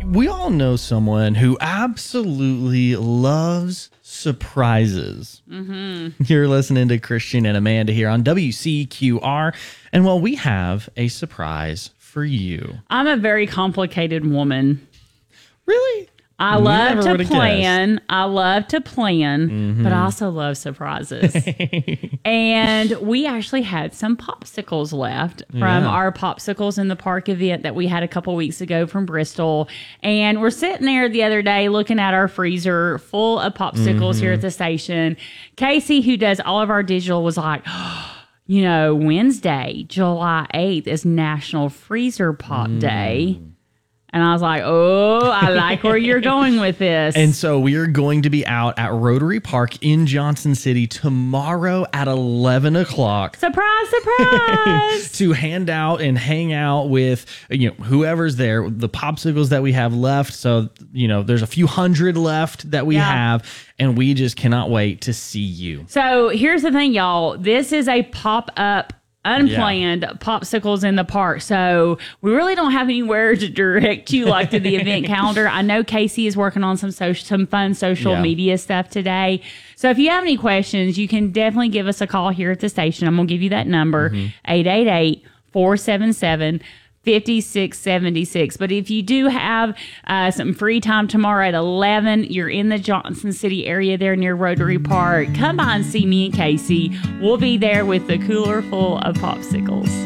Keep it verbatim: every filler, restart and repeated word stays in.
We all know someone who absolutely loves surprises. Mm-hmm. You're listening to Christian and Amanda here on W C Q R. And well, we have a surprise for you. I'm a very complicated woman. Really? I love to plan. I love to plan, mm-hmm. but I also love surprises. And we actually had some popsicles left from yeah. our Popsicles in the Park event that we had a couple weeks ago from Bristol. And we're sitting there the other day looking at our freezer full of popsicles mm-hmm. here at the station. Casey, who does all of our digital, was like, oh, you know, Wednesday, July eighth is National Freezer Pop mm. Day. And I was like, oh, I like where you're going with this. And so we are going to be out at Rotary Park in Johnson City tomorrow at eleven o'clock. Surprise, surprise. To hand out and hang out with, you know, whoever's there, the popsicles that we have left. So, you know, there's a few hundred left that we yeah. have. And we just cannot wait to see you. So here's the thing, y'all. This is a pop-up unplanned yeah. popsicles in the park. So we really don't have anywhere to direct you like to the event calendar. I know Casey is working on some social, some fun social yeah. media stuff today. So if you have any questions, you can definitely give us a call here at the station. I'm going to give you that number, mm-hmm. eight eight eight, four seven seven, five six seven six. But if you do have uh, some free time tomorrow at eleven, you're in the Johnson City area there near Rotary Park, come by and see me and Casey. We'll be there with the cooler full of popsicles.